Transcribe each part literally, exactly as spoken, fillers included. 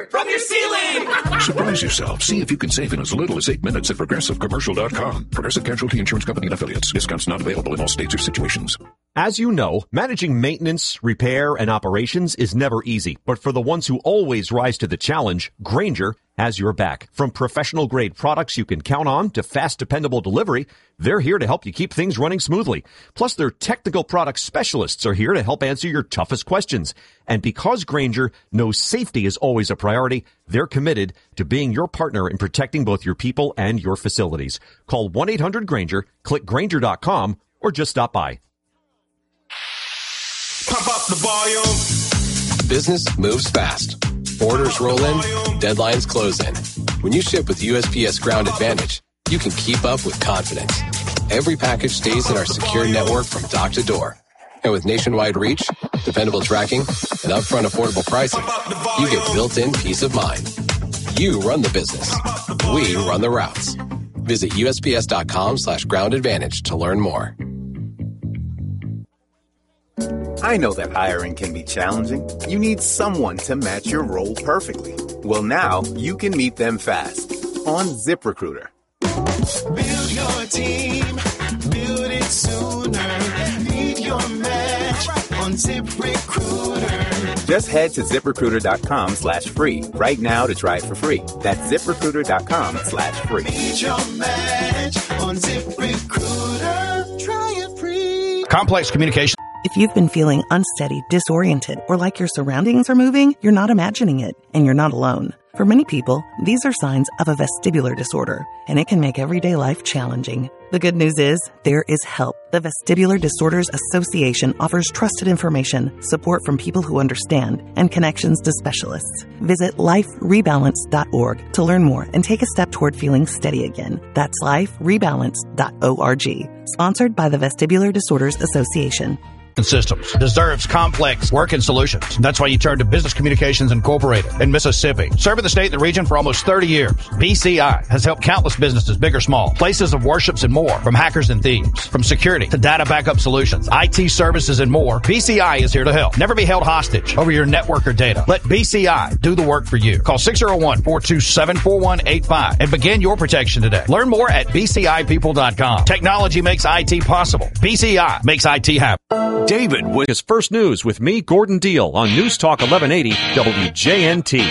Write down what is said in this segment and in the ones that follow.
From your ceiling! Surprise yourself. See if you can save in as little as eight minutes at Progressive Commercial dot com. Progressive Casualty Insurance Company and Affiliates. Discounts not available in all states or situations. As you know, managing maintenance, repair, and operations is never easy. But for the ones who always rise to the challenge, Grainger has your back. From professional-grade products you can count on to fast, dependable delivery, they're here to help you keep things running smoothly. Plus, their technical product specialists are here to help answer your toughest questions. And because Grainger knows safety is always a priority, they're committed to being your partner in protecting both your people and your facilities. Call one eight hundred Grainger, click Grainger dot com, or just stop by. Pump up the volume. Business moves fast. Orders roll in, deadlines close in. When you ship with U S P S Ground Advantage, you can keep up with confidence. Every package stays in our secure network from dock to door. And with nationwide reach, dependable tracking, and upfront affordable pricing, you get built-in peace of mind. You run the business. We run the routes. Visit U S P S dot com slash ground advantage to learn more. I know that hiring can be challenging. You need someone to match your role perfectly. Well, now you can meet them fast on ZipRecruiter. Build your team. Build it sooner. Meet your match on ZipRecruiter. Just head to ZipRecruiter.com slash free right now to try it for free. That's ZipRecruiter.com slash free. Meet your match on ZipRecruiter. Try it free. Complex communication. If you've been feeling unsteady, disoriented, or like your surroundings are moving, you're not imagining it, and you're not alone. For many people, these are signs of a vestibular disorder, and it can make everyday life challenging. The good news is, there is help. The Vestibular Disorders Association offers trusted information, support from people who understand, and connections to specialists. Visit life rebalance dot org to learn more and take a step toward feeling steady again. That's life rebalance dot org. Sponsored by the Vestibular Disorders Association. Systems deserves complex working solutions. That's why you turn to Business Communications Incorporated in Mississippi. Serving the state and the region for almost thirty years, B C I has helped countless businesses, big or small, places of worships and more, from hackers and thieves, from security to data backup solutions, I T services and more. B C I is here to help. Never be held hostage over your network or data. Let B C I do the work for you. Call six oh one, four two seven, four one eight five and begin your protection today. Learn more at B C I people dot com. Technology makes I T possible. B C I makes I T happen. David with his first news with me, Gordon Deal, on News Talk eleven eighty W J N T.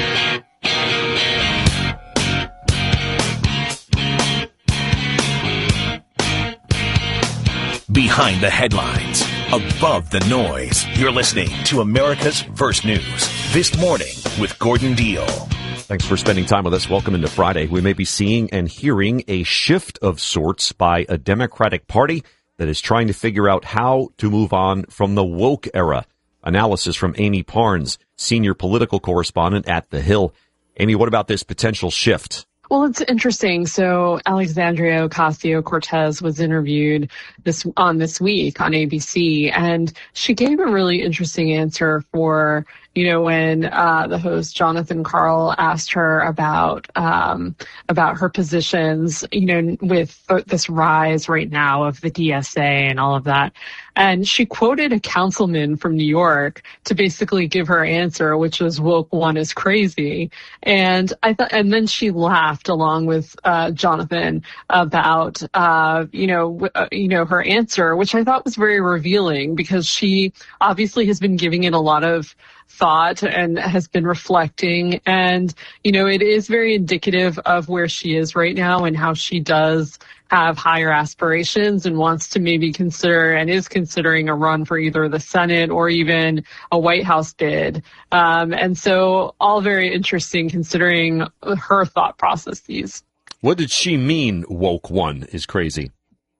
Behind the headlines, above the noise, you're listening to America's First News this morning with Gordon Deal. Thanks for spending time with us. Welcome into Friday. We may be seeing and hearing a shift of sorts by a Democratic Party that is trying to figure out how to move on from the woke era. Analysis from Amy Parnes, senior political correspondent at The Hill. Amy, what about this potential shift? Well, it's interesting. So Alexandria Ocasio-Cortez was interviewed this on This Week on A B C, and she gave a really interesting answer for, you know, when uh, the host Jonathan Karl asked her about um, about her positions, you know, with this rise right now of the D S A and all of that. And she quoted a councilman from New York to basically give her answer, which was woke one is crazy. And I thought, and then she laughed along with uh, Jonathan about, uh, you know, uh, you know, her answer, which I thought was very revealing because she obviously has been giving it a lot of thought and has been reflecting. And, you know, it is very indicative of where she is right now and how she does have higher aspirations and wants to maybe consider and is considering a run for either the Senate or even a White House bid. Um, and so all very interesting considering her thought processes. What did she mean, woke one is crazy?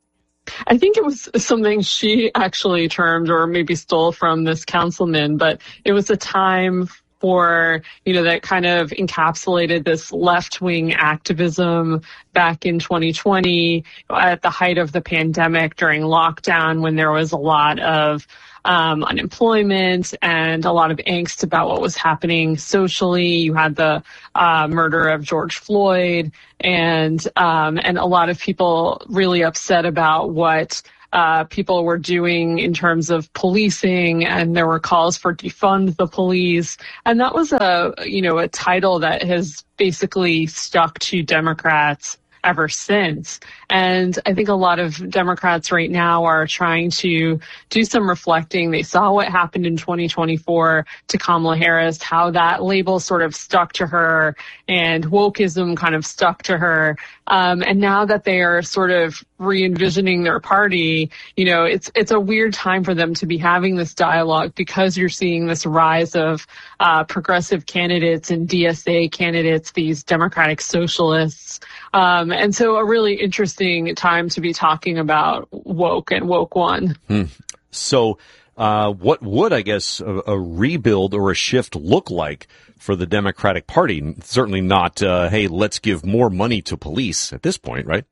I think it was something she actually termed or maybe stole from this councilman, but it was a time for, you know, that kind of encapsulated this left-wing activism back in twenty twenty at the height of the pandemic during lockdown when there was a lot of um, unemployment and a lot of angst about what was happening socially. You had the uh, murder of George Floyd and um, and a lot of people really upset about what uh, people were doing in terms of policing, and there were calls for defund the police. And that was a, you know, a title that has basically stuck to Democrats ever since. And I think a lot of Democrats right now are trying to do some reflecting. They saw what happened in twenty twenty-four to Kamala Harris, how that label sort of stuck to her and wokeism kind of stuck to her. Um, and now that they are sort of re-envisioning their party, you know, it's it's a weird time for them to be having this dialogue because you're seeing this rise of uh, progressive candidates and D S A candidates, these Democratic socialists. Um, and so a really interesting time to be talking about woke and woke one. Hmm. So uh, what would, I guess, a, a rebuild or a shift look like for the Democratic Party? Certainly not, uh, hey, let's give more money to police at this point, right?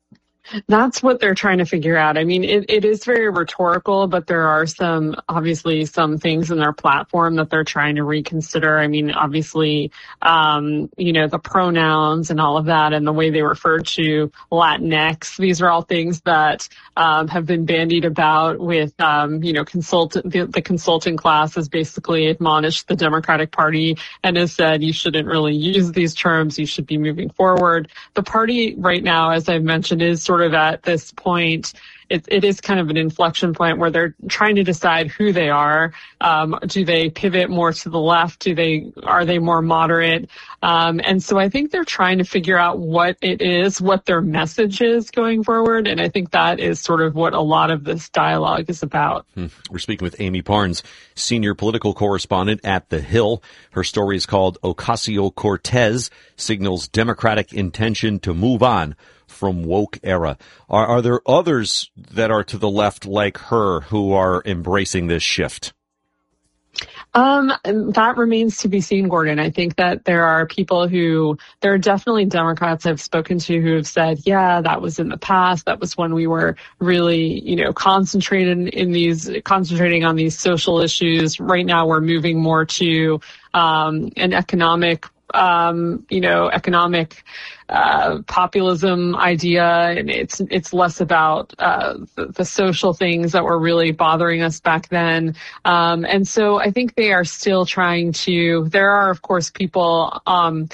That's what they're trying to figure out. I mean, it, it is very rhetorical, but there are some, obviously, some things in their platform that they're trying to reconsider. I mean, obviously, um, you know, the pronouns and all of that and the way they refer to Latinx. These are all things that um, have been bandied about with, um, you know, consultant, the, the consulting class has basically admonished the Democratic Party and has said you shouldn't really use these terms. You should be moving forward. The party right now, as I've mentioned, is sort of at this point, it, it is kind of an inflection point where they're trying to decide who they are. Um, do they pivot more to the left? Do they, are they more moderate? Um, and so I think they're trying to figure out what it is, what their message is going forward. And I think that is sort of what a lot of this dialogue is about. Hmm. We're speaking with Amy Parnes, senior political correspondent at The Hill. Her story is called Ocasio-Cortez Signals Democratic Intention to Move On from Woke Era. Are, are there others that are to the left like her who are embracing this shift? Um, that remains to be seen, Gordon. I think that there are people who, there are definitely Democrats I've spoken to who have said, yeah, that was in the past. That was when we were really, you know, concentrated in these, concentrating on these social issues. Right now we're moving more to, um, an economic Um, you know, economic uh, populism idea, and it's it's less about uh, the, the social things that were really bothering us back then. Um, and so I think they are still trying to. There are, of course, people, um,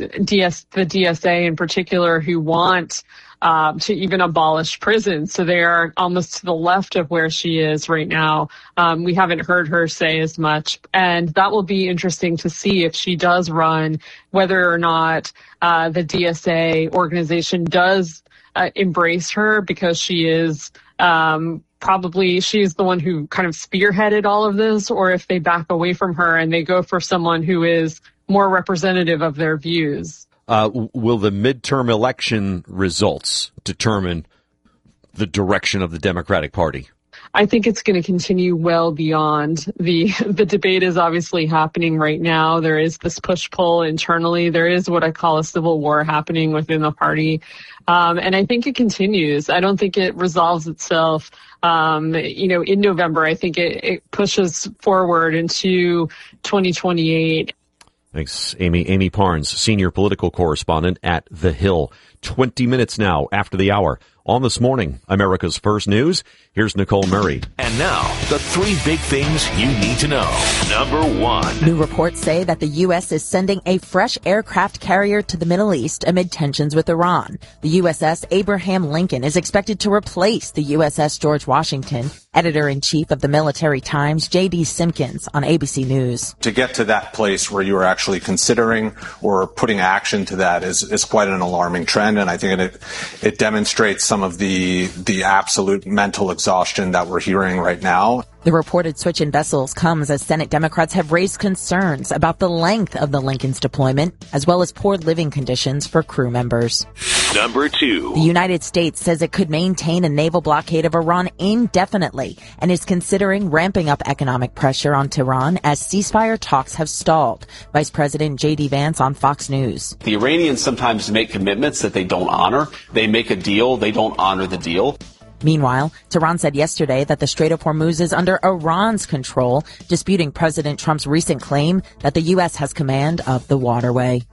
D S, the D S A in particular, who want Um, to even abolish prisons. So they are almost to the left of where she is right now. Um, we haven't heard her say as much. And that will be interesting to see if she does run, whether or not uh, the D S A organization does uh, embrace her, because she is um, probably, she's the one who kind of spearheaded all of this, or if they back away from her and they go for someone who is more representative of their views. Uh, will the midterm election results determine the direction of the Democratic Party? I think it's going to continue well beyond the the debate is obviously happening right now. There is this push-pull internally. There is what I call a civil war happening within the party. Um, and I think it continues. I don't think it resolves itself, um, you know, in November. I think it, it pushes forward into twenty twenty-eight. Thanks, Amy. Amy Parnes, senior political correspondent at The Hill. twenty minutes now after the hour. On This Morning, America's First News, here's Nicole Murray. And now, the three big things you need to know. Number one. New reports say that the U S is sending a fresh aircraft carrier to the Middle East amid tensions with Iran. The U S S Abraham Lincoln is expected to replace the U S S George Washington. Editor-in-chief of the Military Times, J D Simpkins, on A B C News. To get to that place where you are actually considering or putting action to that is, is quite an alarming trend, and I think it it demonstrates some of the the absolute mental exhaustion that we're hearing right now. The reported switch in vessels comes as Senate Democrats have raised concerns about the length of the Lincoln's deployment, as well as poor living conditions for crew members. Number two. The United States says it could maintain a naval blockade of Iran indefinitely and is considering ramping up economic pressure on Tehran as ceasefire talks have stalled. Vice President J D Vance on Fox News. The Iranians sometimes make commitments that they don't honor. They make a deal, they don't honor the deal. Meanwhile, Tehran said yesterday that the Strait of Hormuz is under Iran's control, disputing President Trump's recent claim that the U S has command of the waterway.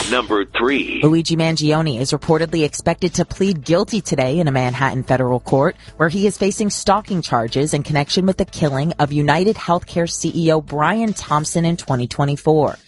Number three. Luigi Mangione is reportedly expected to plead guilty today in a Manhattan federal court, where he is facing stalking charges in connection with the killing of United Healthcare C E O Brian Thompson in twenty twenty-four.